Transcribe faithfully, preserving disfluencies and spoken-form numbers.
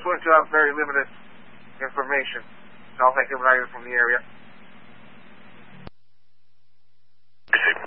going to have very limited information. So I'll take him right from the area.